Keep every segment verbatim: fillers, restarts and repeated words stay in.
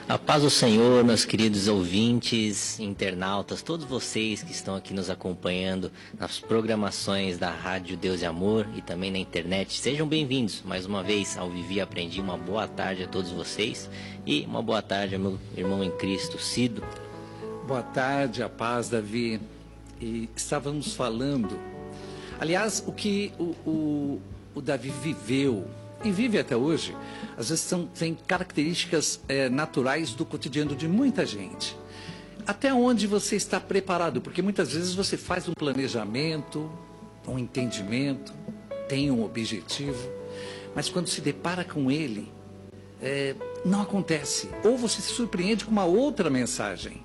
A paz do Senhor, meus queridos ouvintes, internautas, todos vocês que estão aqui nos acompanhando nas programações da Rádio Deus e Amor e também na internet. Sejam bem-vindos mais uma vez ao Vivi e Aprendi. Uma boa tarde a todos vocês e uma boa tarde ao meu irmão em Cristo, Cido. Boa tarde, a paz, Davi. E estávamos falando, aliás, o que o, o, o Davi viveu e vive até hoje, às vezes são, tem características é, naturais do cotidiano de muita gente. Até onde você está preparado? Porque muitas vezes você faz um planejamento, um entendimento, tem um objetivo, mas quando se depara com ele, é, não acontece. Ou você se surpreende com uma outra mensagem.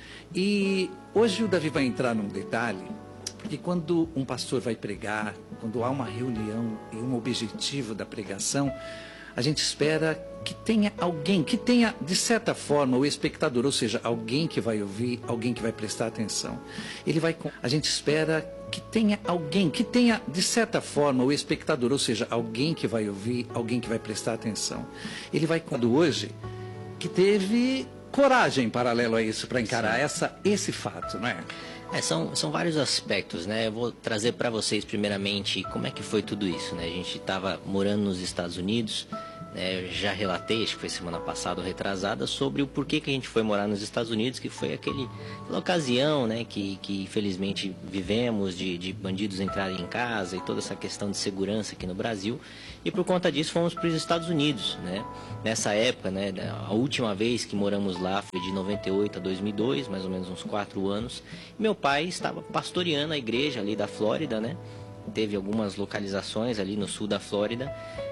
E hoje o Davi vai entrar num detalhe, porque quando um pastor vai pregar, quando há uma reunião e um objetivo da pregação, a gente espera que tenha alguém, que tenha, de certa forma, o espectador, ou seja, alguém que vai ouvir, alguém que vai prestar atenção. Ele vai, a gente espera que tenha alguém, que tenha, de certa forma, o espectador, ou seja, alguém que vai ouvir, alguém que vai prestar atenção. Ele vai, quando hoje, que teve coragem paralelo a isso, para encarar essa, esse fato, não é? É, são, são vários aspectos, né? Eu vou trazer para vocês, primeiramente, como é que foi tudo isso, né? A gente estava morando nos Estados Unidos, né? Eu já relatei, acho que foi semana passada ou retrasada, sobre o porquê que a gente foi morar nos Estados Unidos, que foi aquele, aquela ocasião, né? Que, que infelizmente vivemos de, de bandidos entrarem em casa e toda essa questão de segurança aqui no Brasil. E por conta disso fomos para os Estados Unidos, né? Nessa época, né? A última vez que moramos lá foi de noventa e oito a dois mil e dois, mais ou menos uns quatro anos. Meu pai estava pastoreando a igreja ali da Flórida, né? Teve algumas localizações ali no sul da Flórida.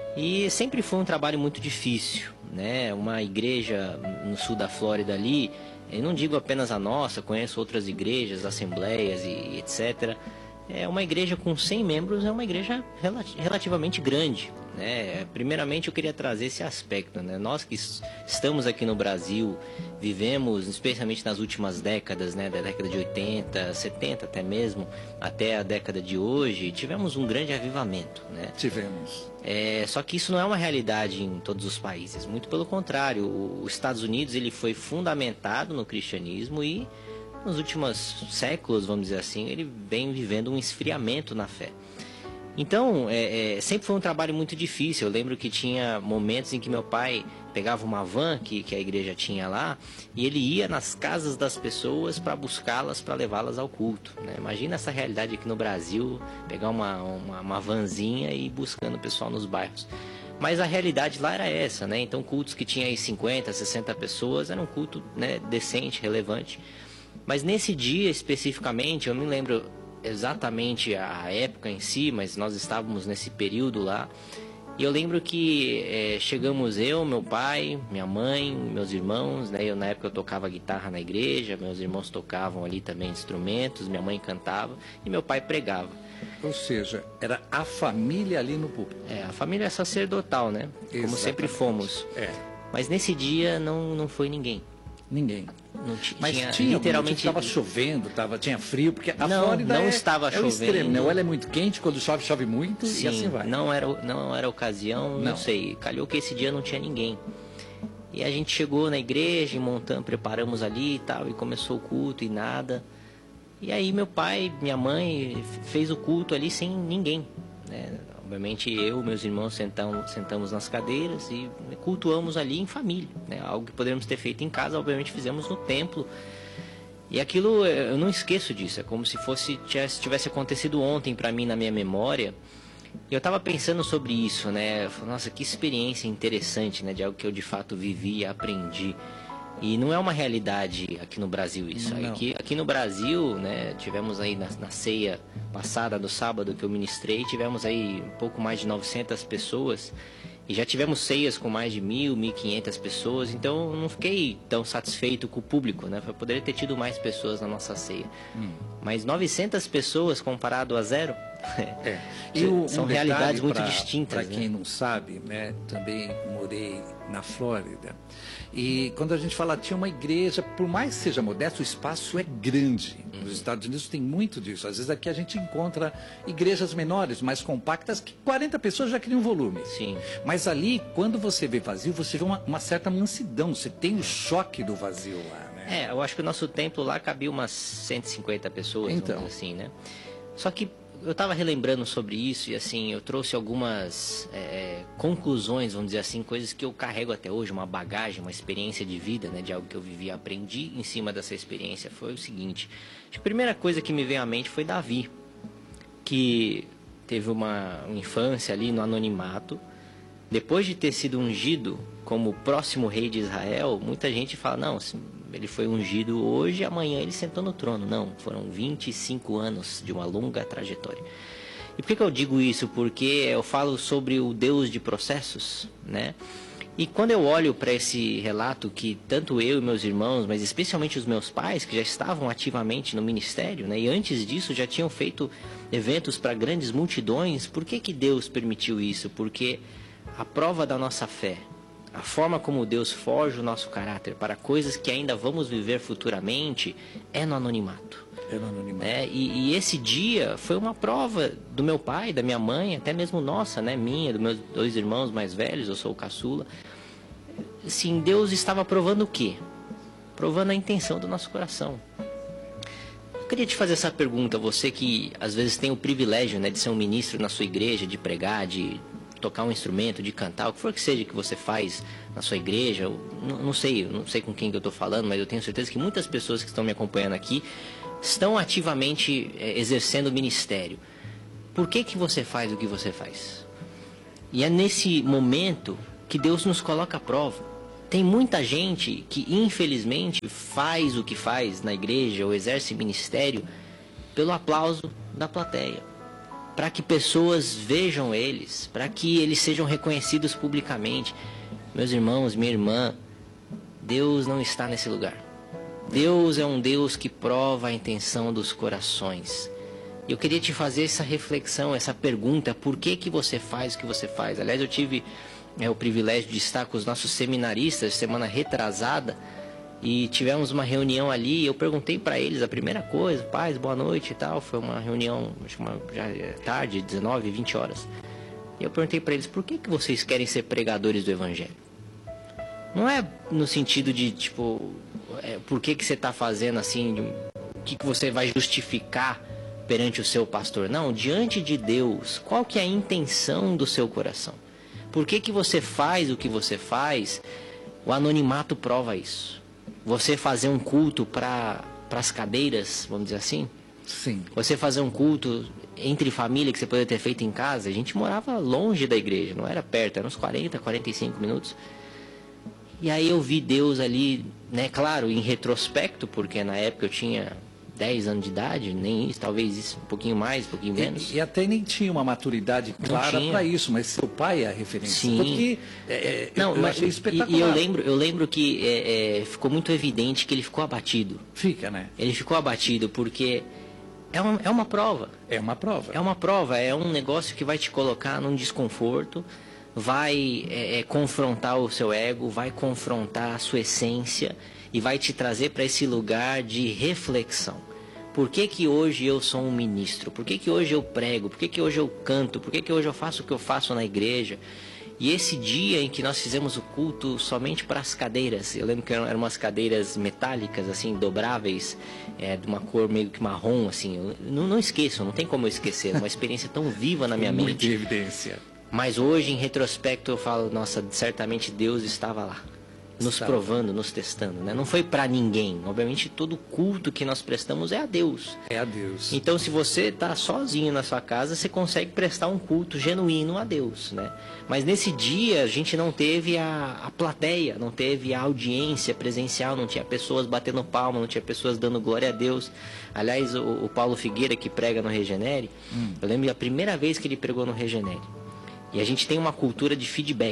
E sempre foi um trabalho muito difícil, né? Uma igreja no sul da Flórida ali, eu não digo apenas a nossa, conheço outras igrejas, assembleias e etcétera. É uma igreja com cem membros, é uma igreja relativamente grande, né? Primeiramente eu queria trazer esse aspecto, né? Nós que estamos aqui no Brasil, vivemos, especialmente nas últimas décadas, né? Da década de oitenta, setenta até mesmo, até a década de hoje, tivemos um grande avivamento, né? Tivemos. É, só que isso não é uma realidade em todos os países, muito pelo contrário. Os Estados Unidos ele foi fundamentado no cristianismo e nos últimos séculos, vamos dizer assim, ele vem vivendo um esfriamento na fé. Então, é, é, sempre foi um trabalho muito difícil. Eu lembro que tinha momentos em que meu pai pegava uma van que, que a igreja tinha lá e ele ia nas casas das pessoas para buscá-las, para levá-las ao culto, né? Imagina essa realidade aqui no Brasil, pegar uma, uma, uma vanzinha e ir buscando o pessoal nos bairros. Mas a realidade lá era essa, né? Então, cultos que tinham aí cinquenta, sessenta pessoas, era um culto, né, decente, relevante. Mas nesse dia especificamente, eu me lembro exatamente a época em si, mas nós estávamos nesse período lá. E eu lembro que é, chegamos eu, meu pai, minha mãe, meus irmãos, né? Eu, na época eu tocava guitarra na igreja, meus irmãos tocavam ali também instrumentos, minha mãe cantava e meu pai pregava. Ou seja, era a família ali no púlpito. É, a família é sacerdotal, né? Como Exatamente. sempre fomos. É. Mas nesse dia não, não foi ninguém. Ninguém. Não t- Mas tinha, tinha, literalmente estava chovendo, tava, tinha frio, porque a Não, Flórida não é, estava é o chovendo. extremo, né? Ou ela é muito quente, quando chove, chove muito, Sim, e assim vai. não era, não era ocasião, não. Não. sei. Calhou que esse dia não tinha ninguém. E a gente chegou na igreja, montamos, preparamos ali e tal, e começou o culto e nada. E aí meu pai, minha mãe, fez o culto ali sem ninguém, né? Obviamente eu e meus irmãos sentamos, sentamos nas cadeiras e cultuamos ali em família, né? Algo que poderíamos ter feito em casa, obviamente fizemos no templo. E aquilo, eu não esqueço disso, é como se fosse tivesse, tivesse acontecido ontem para mim na minha memória. E eu estava pensando sobre isso, né? Nossa, que experiência interessante, né? De algo que eu de fato vivi e aprendi. E não é uma realidade aqui no Brasil isso. Aqui, aqui no Brasil, né, tivemos aí na, na ceia passada, do sábado que eu ministrei, tivemos aí um pouco mais de novecentas pessoas. E já tivemos ceias com mais de mil, mil e quinhentas pessoas. Então eu não fiquei tão satisfeito com o público, né? Eu poderia ter tido mais pessoas na nossa ceia. Hum. Mas novecentas pessoas comparado a zero, É. E o, São um realidades muito pra, distintas. Para né? quem não sabe, né, também morei na Flórida. E quando a gente fala, tinha uma igreja, por mais que seja modesto, o espaço é grande. Uhum. Nos Estados Unidos tem muito disso. Às vezes aqui a gente encontra igrejas menores, mais compactas, que quarenta pessoas já criam volume. Sim. Mas ali, quando você vê vazio, você vê uma, uma certa mansidão. Você tem o choque do vazio lá, né? É, eu acho que o nosso templo lá cabia umas cento e cinquenta pessoas, Então. assim, né? Só que eu estava relembrando sobre isso e, assim, eu trouxe algumas é, conclusões, vamos dizer assim, coisas que eu carrego até hoje, uma bagagem, uma experiência de vida, né? De algo que eu vivi, aprendi em cima dessa experiência. Foi o seguinte, a primeira coisa que me veio à mente foi Davi, que teve uma infância ali no anonimato. Depois de ter sido ungido como o próximo rei de Israel, muita gente fala, não, ele foi ungido hoje, amanhã ele sentou no trono. Não, foram vinte e cinco anos de uma longa trajetória. E por que, que eu digo isso? Porque eu falo sobre o Deus de processos, né? E quando eu olho para esse relato que tanto eu e meus irmãos, mas especialmente os meus pais, que já estavam ativamente no ministério, né? E antes disso já tinham feito eventos para grandes multidões, por que, que Deus permitiu isso? Porque a prova da nossa fé, a forma como Deus forja o nosso caráter para coisas que ainda vamos viver futuramente, é no anonimato. É no anonimato. É, e, e esse dia foi uma prova do meu pai, da minha mãe, até mesmo nossa, né, minha, dos meus dois irmãos mais velhos, eu sou o caçula. Sim, Deus estava provando o quê? Provando a intenção do nosso coração. Eu queria te fazer essa pergunta, você que às vezes tem o privilégio, né, de ser um ministro na sua igreja, de pregar, de tocar um instrumento, de cantar, o que for que seja que você faz na sua igreja, eu não, não sei, eu não sei com quem que eu estou falando, mas eu tenho certeza que muitas pessoas que estão me acompanhando aqui estão ativamente é, exercendo o ministério. Por que que você faz o que você faz? E é nesse momento que Deus nos coloca à prova. Tem muita gente que infelizmente faz o que faz na igreja ou exerce ministério pelo aplauso da plateia, para que pessoas vejam eles, para que eles sejam reconhecidos publicamente. Meus irmãos, minha irmã, Deus não está nesse lugar. Deus é um Deus que prova a intenção dos corações. E eu queria te fazer essa reflexão, essa pergunta, por que que você faz o que você faz? Aliás, eu tive é, o privilégio de estar com os nossos seminaristas semana retrasada, e tivemos uma reunião ali, e eu perguntei para eles a primeira coisa, pais, boa noite e tal, foi uma reunião, acho que uma, já é tarde, dezenove, vinte horas. E eu perguntei para eles, por que que vocês querem ser pregadores do Evangelho? Não é no sentido de, tipo, é, por que que você está fazendo assim, o que que você vai justificar perante o seu pastor? Não, diante de Deus, qual que é a intenção do seu coração? Por que que você faz o que você faz? O anonimato prova isso. Você fazer um culto para as cadeiras, vamos dizer assim? Sim. Você fazer um culto entre família que você poderia ter feito em casa. A gente morava longe da igreja, não era perto, eram uns quarenta, quarenta e cinco minutos. E aí eu vi Deus ali, né, claro, em retrospecto, porque na época eu tinha dez anos de idade, nem isso, talvez isso, um pouquinho mais, um pouquinho menos. E, e até nem tinha uma maturidade clara para isso, mas seu pai é a referência. Sim. Porque é, Não, eu mas, achei espetacular. E, e eu lembro, eu lembro que é, é, ficou muito evidente que ele ficou abatido. Fica, né? Ele ficou abatido porque é uma, é uma prova. É uma prova. É uma prova, é um negócio que vai te colocar num desconforto, vai é, é, confrontar o seu ego, vai confrontar a sua essência e vai te trazer para esse lugar de reflexão. Por que que hoje eu sou um ministro? Por que que hoje eu prego? Por que que hoje eu canto? Por que que hoje eu faço o que eu faço na igreja? E esse dia em que nós fizemos o culto somente para as cadeiras, eu lembro que eram, eram umas cadeiras metálicas, assim, dobráveis, é, de uma cor meio que marrom, assim, eu não, não esqueço, não tem como eu esquecer, é uma experiência tão viva na minha Muita mente. evidência. Mas hoje, em retrospecto, eu falo, nossa, certamente Deus estava lá, nos Estava. provando, nos testando, né? Não foi para ninguém. Obviamente, todo culto que nós prestamos é a Deus. É a Deus. Então, se você está sozinho na sua casa, você consegue prestar um culto genuíno a Deus, né? Mas nesse dia, a gente não teve a, a plateia, não teve a audiência presencial, não tinha pessoas batendo palma, não tinha pessoas dando glória a Deus. Aliás, o, o Paulo Figueira, que prega no Regenere, hum. eu lembro a primeira vez que ele pregou no Regenere. E a gente tem uma cultura de feedback.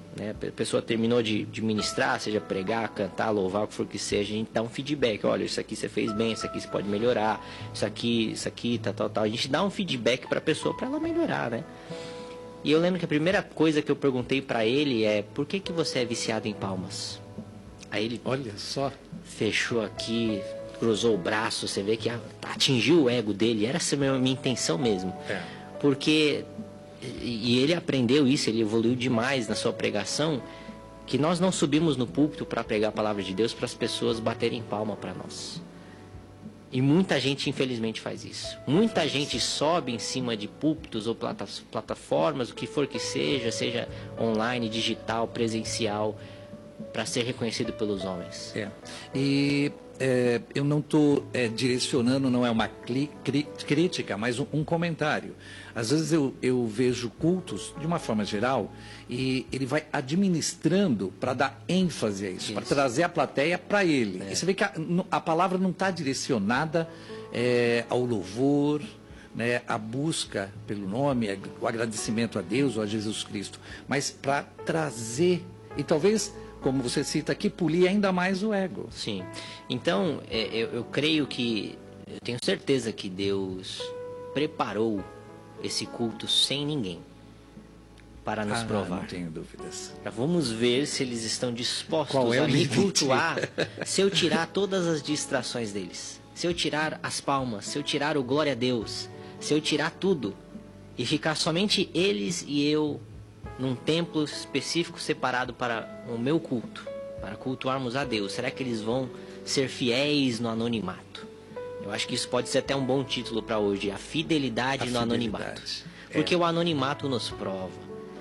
né? A pessoa terminou de, de ministrar, seja pregar, cantar, louvar, o que for que seja, a gente dá um feedback. Olha, isso aqui você fez bem, isso aqui você pode melhorar, isso aqui, isso aqui, tal, tal, tal. A gente dá um feedback para a pessoa, para ela melhorar, né? E eu lembro que a primeira coisa que eu perguntei para ele é: por que que você é viciado em palmas? Aí ele, olha só, fechou aqui, cruzou o braço, você vê que atingiu o ego dele. Era essa a minha, minha intenção mesmo. É. Porque, e ele aprendeu isso, ele evoluiu demais na sua pregação, que nós não subimos no púlpito para pregar a palavra de Deus para as pessoas baterem palma para nós. E muita gente, infelizmente, faz isso. Muita gente sobe em cima de púlpitos ou plataformas, o que for que seja, seja online, digital, presencial, para ser reconhecido pelos homens. É. E é, eu não estou é, direcionando, não é uma cli, cri, crítica, mas um, um comentário. Às vezes eu, eu vejo cultos, de uma forma geral, e ele vai administrando para dar ênfase a isso, isso. para trazer a plateia para ele. É. E você vê que a, a palavra não está direcionada é, ao louvor, né, a busca pelo nome, o agradecimento a Deus ou a Jesus Cristo, mas para trazer, e talvez, como você cita aqui, polir ainda mais o ego. Sim. Então, é, eu, eu creio que, eu tenho certeza que Deus preparou esse culto sem ninguém para nos ah, provar. Não tenho dúvidas. Vamos ver se eles estão dispostos Qual é a me cultuar se eu tirar todas as distrações deles. Se eu tirar as palmas, se eu tirar o glória a Deus, se eu tirar tudo e ficar somente eles e eu num templo específico separado para o meu culto, para cultuarmos a Deus, será que eles vão ser fiéis no anonimato? Eu acho que isso pode ser até um bom título para hoje, a fidelidade a no fidelidade. anonimato. Porque é. o anonimato nos prova.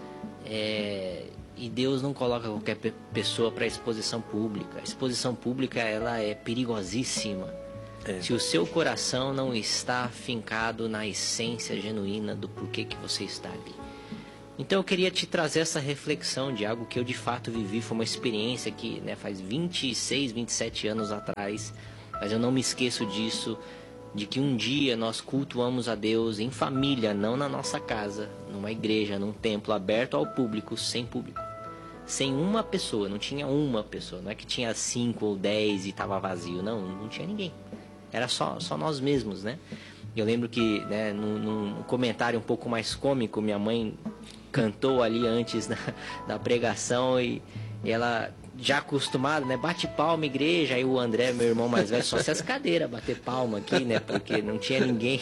É... E Deus não coloca qualquer pessoa para exposição pública. A exposição pública, ela é perigosíssima. É. Se o seu coração não está fincado na essência genuína do porquê que você está ali. Então eu queria te trazer essa reflexão de algo que eu de fato vivi. Foi uma experiência que, né, faz vinte e seis, vinte e sete anos atrás, mas eu não me esqueço disso, de que um dia nós cultuamos a Deus em família, não na nossa casa, numa igreja, num templo aberto ao público, sem público. Sem uma pessoa, não tinha uma pessoa, não é que tinha cinco ou dez e estava vazio, não, não tinha ninguém. Era só, só nós mesmos, né? Eu lembro que, né, num, num comentário um pouco mais cômico, minha mãe cantou ali antes da, da pregação e, e ela, já acostumada, né, bate palma, igreja. Aí o André, meu irmão mais velho, só se as cadeiras bater palma aqui, né, porque não tinha ninguém.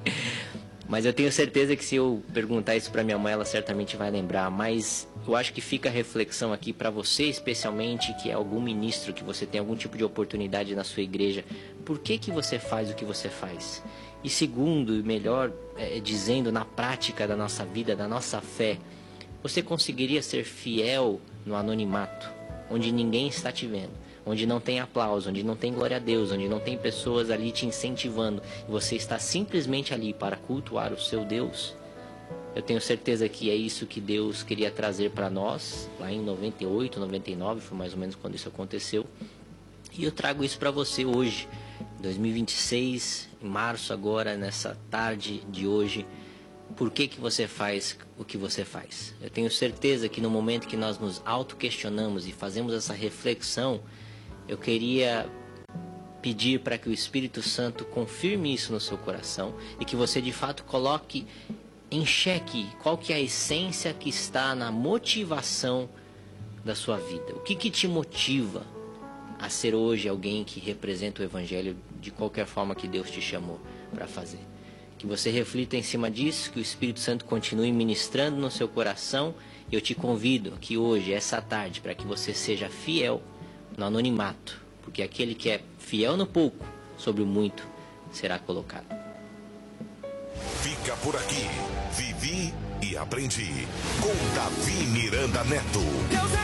Mas eu tenho certeza que se eu perguntar isso para minha mãe, ela certamente vai lembrar. Mas eu acho que fica a reflexão aqui para você, especialmente, que é algum ministro, que você tem algum tipo de oportunidade na sua igreja. Por que que você faz o que você faz? E segundo, melhor é, dizendo, na prática da nossa vida, da nossa fé, você conseguiria ser fiel no anonimato, onde ninguém está te vendo, onde não tem aplauso, onde não tem glória a Deus, onde não tem pessoas ali te incentivando, e você está simplesmente ali para cultuar o seu Deus? Eu tenho certeza que é isso que Deus queria trazer para nós, lá em noventa e oito, noventa e nove, foi mais ou menos quando isso aconteceu. E eu trago isso para você hoje, dois mil e vinte e seis, em março agora, nessa tarde de hoje. Por que que você faz o que você faz? Eu tenho certeza que no momento que nós nos auto-questionamos e fazemos essa reflexão, eu queria pedir para que o Espírito Santo confirme isso no seu coração e que você de fato coloque em xeque qual que é a essência que está na motivação da sua vida. O que que te motiva a ser hoje alguém que representa o Evangelho de qualquer forma que Deus te chamou para fazer? Que você reflita em cima disso, que o Espírito Santo continue ministrando no seu coração. Eu te convido aqui hoje, essa tarde, para que você seja fiel no anonimato, porque aquele que é fiel no pouco, sobre o muito, será colocado. Fica por aqui, vivi e aprendi com Davi Miranda Neto.